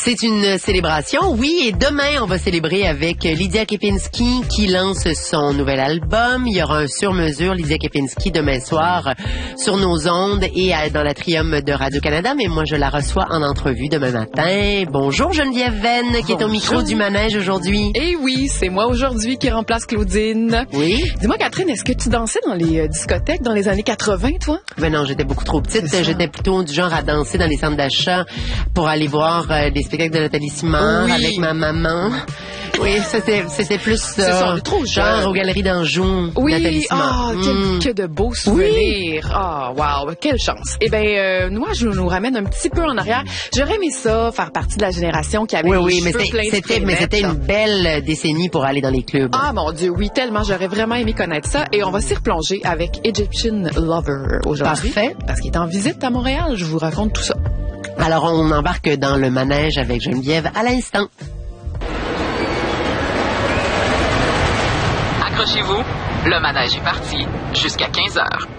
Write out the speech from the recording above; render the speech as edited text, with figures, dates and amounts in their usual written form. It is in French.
C'est une célébration, oui, et demain, on va célébrer avec Lydia Kepinski qui lance son nouvel album. Il y aura un sur-mesure Lydia Kepinski demain soir sur nos ondes et dans l'Atrium de Radio-Canada, mais moi, je la reçois en entrevue demain matin. Bonjour Geneviève Venn, qui est au micro du manège aujourd'hui. Eh oui, c'est moi aujourd'hui qui remplace Claudine. Oui. Dis-moi, Catherine, est-ce que tu dansais dans les discothèques dans les années 80, toi? Ben non, j'étais beaucoup trop petite. J'étais plutôt du genre à danser dans les centres d'achat pour aller voir des spectacles de Nathalie Simard avec ma maman. Oui, c'était plus ça. C'est trop genre aux Galeries d'Anjou, Nathalie Simard. Que de beaux souvenirs. Ah, wow, quelle chance. Eh ben, moi, je nous ramène un petit peu en arrière. J'aurais aimé ça, faire partie de la génération qui avait oui, les cheveux pleins de c'était une belle décennie pour aller dans les clubs. Ah, mon Dieu, oui, tellement. J'aurais vraiment aimé connaître ça. Et on va s'y replonger avec Egyptian Lover aujourd'hui. Parfait. Parce qu'il est en visite à Montréal. Je vous raconte tout ça. Alors, on embarque dans le manège avec Geneviève à l'instant. Accrochez-vous, le manège est parti jusqu'à 15h.